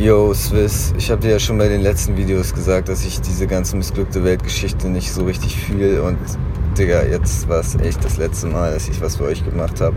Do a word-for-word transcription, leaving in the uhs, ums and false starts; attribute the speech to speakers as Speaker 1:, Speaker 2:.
Speaker 1: Yo, Swiss, ich habe dir ja schon bei den letzten Videos gesagt, dass ich diese ganze missglückte Weltgeschichte nicht so richtig fühle und Digga, jetzt war es echt das letzte Mal, dass ich was für euch gemacht habe.